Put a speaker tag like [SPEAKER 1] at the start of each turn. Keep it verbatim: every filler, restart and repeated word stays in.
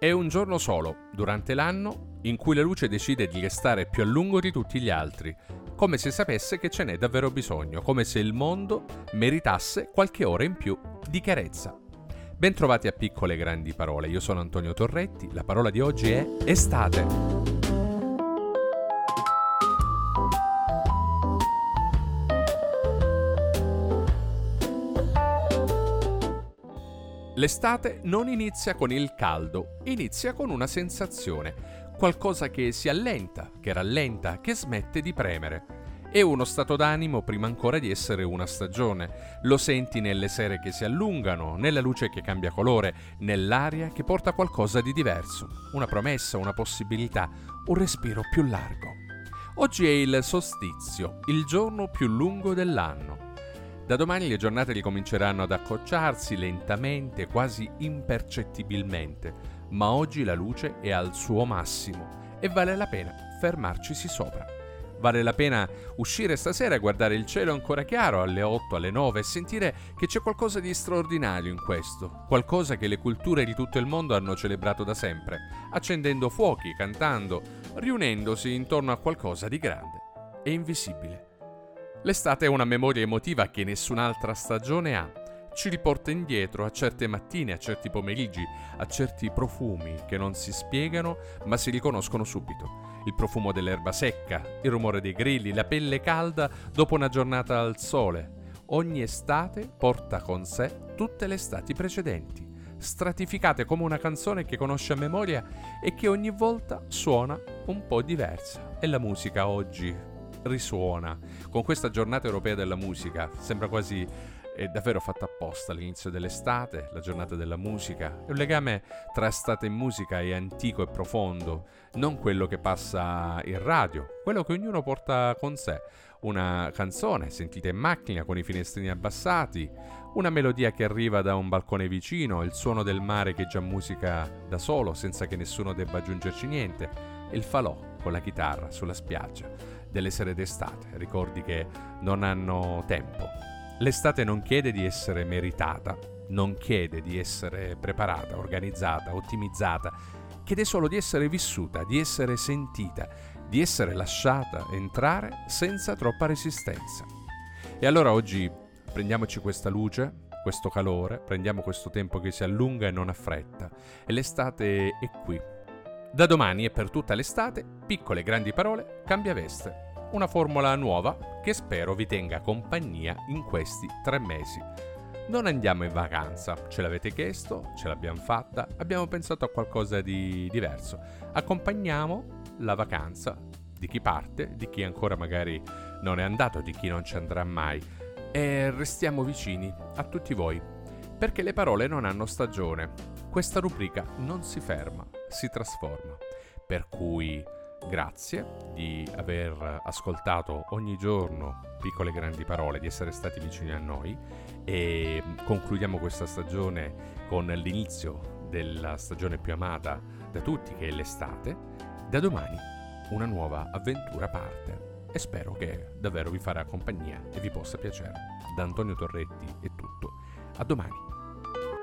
[SPEAKER 1] È un giorno solo, durante l'anno, in cui la luce decide di restare più a lungo di tutti gli altri, come se sapesse che ce n'è davvero bisogno, come se il mondo meritasse qualche ora in più di chiarezza. Bentrovati a Piccole Grandi Parole, io sono Antonio Torretti, la parola di oggi è estate. L'estate non inizia con il caldo, inizia con una sensazione, qualcosa che si allenta, che rallenta, che smette di premere. È uno stato d'animo prima ancora di essere una stagione. Lo senti nelle sere che si allungano, nella luce che cambia colore, nell'aria che porta qualcosa di diverso, una promessa, una possibilità, un respiro più largo. Oggi è il solstizio, il giorno più lungo dell'anno. Da domani le giornate ricominceranno ad accorciarsi lentamente, quasi impercettibilmente, ma oggi la luce è al suo massimo e vale la pena fermarcisi sopra. Vale la pena uscire stasera e guardare il cielo ancora chiaro alle otto, alle nove e sentire che c'è qualcosa di straordinario in questo, qualcosa che le culture di tutto il mondo hanno celebrato da sempre, accendendo fuochi, cantando, riunendosi intorno a qualcosa di grande e invisibile. L'estate è una memoria emotiva che nessun'altra stagione ha. Ci riporta indietro a certe mattine, a certi pomeriggi, a certi profumi che non si spiegano ma si riconoscono subito. Il profumo dell'erba secca, il rumore dei grilli, la pelle calda dopo una giornata al sole. Ogni estate porta con sé tutte le estati precedenti, stratificate come una canzone che conosce a memoria e che ogni volta suona un po' diversa. E la musica oggi risuona con questa giornata europea della musica, sembra quasi è davvero fatta apposta all'inizio dell'estate, la giornata della musica. È un legame tra estate e musica è antico e profondo, non quello che passa in radio, quello che ognuno porta con sé, una canzone sentita in macchina con i finestrini abbassati, una melodia che arriva da un balcone vicino, il suono del mare che già musica da solo senza che nessuno debba aggiungerci niente, e il falò con la chitarra sulla spiaggia delle sere d'estate, ricordi che non hanno tempo. L'estate non chiede di essere meritata, non chiede di essere preparata, organizzata, ottimizzata, chiede solo di essere vissuta, di essere sentita, di essere lasciata entrare senza troppa resistenza. E allora oggi prendiamoci questa luce, questo calore, prendiamo questo tempo che si allunga e non ha fretta, e l'estate è qui. Da domani e per tutta l'estate, Piccole Grandi Parole cambia veste. Una formula nuova che spero vi tenga compagnia in questi tre mesi. Non andiamo in vacanza, ce l'avete chiesto, ce l'abbiamo fatta, abbiamo pensato a qualcosa di diverso. Accompagniamo la vacanza di chi parte, di chi ancora magari non è andato, di chi non ci andrà mai, e restiamo vicini a tutti voi, perché le parole non hanno stagione. Questa rubrica non si ferma, si trasforma. Per cui grazie di aver ascoltato ogni giorno Piccole Grandi Parole, di essere stati vicini a noi, e concludiamo questa stagione con l'inizio della stagione più amata da tutti, che è l'estate. Da domani una nuova avventura parte e spero che davvero vi farà compagnia e vi possa piacere. Da Antonio Torretti è tutto. A domani.